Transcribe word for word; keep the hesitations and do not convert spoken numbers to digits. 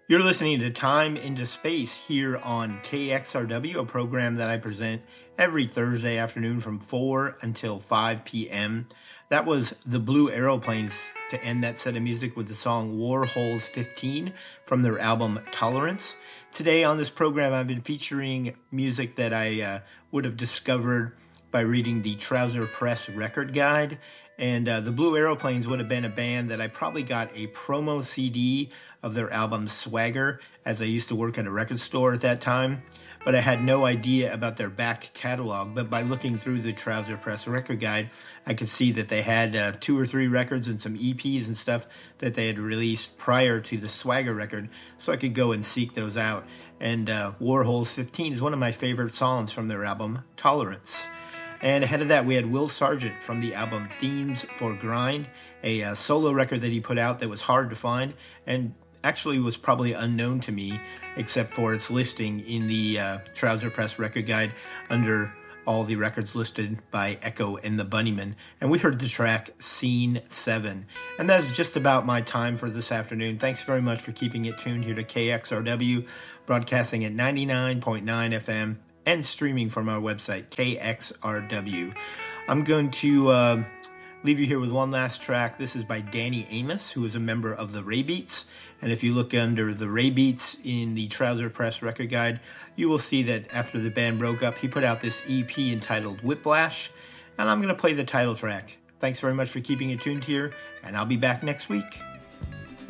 You're listening to Time into Space here on K X R W, a program that I present every Thursday afternoon from four until five p.m. That was the Blue Aeroplanes to end that set of music with the song Warhols fifteen from their album Tolerance. Today on this program, I've been featuring music that I uh, would have discovered by reading the Trouser Press record guide. And uh, the Blue Aeroplanes would have been a band that I probably got a promo C D of their album Swagger, as I used to work at a record store at that time. But I had no idea about their back catalog. But by looking through the Trouser Press record guide, I could see that they had uh, two or three records and some E Ps and stuff that they had released prior to the Swagger record, so I could go and seek those out. And uh, Warhols fifteen is one of my favorite songs from their album Tolerance. And ahead of that, we had Will Sargent from the album Themes for Grind, a uh, solo record that he put out that was hard to find and actually was probably unknown to me, except for its listing in the uh, Trouser Press record guide under all the records listed by Echo and the Bunnymen. And we heard the track Scene seven. And that is just about my time for this afternoon. Thanks very much for keeping it tuned here to K X R W, broadcasting at ninety-nine point nine F M. and streaming from our website, K X R W. I'm going to uh, leave you here with one last track. This is by Danny Amos, who is a member of the Ray Beats. And if you look under the Ray Beats in the Trouser Press record guide, you will see that after the band broke up, he put out this E P entitled Whiplash. And I'm going to play the title track. Thanks very much for keeping it tuned here, and I'll be back next week.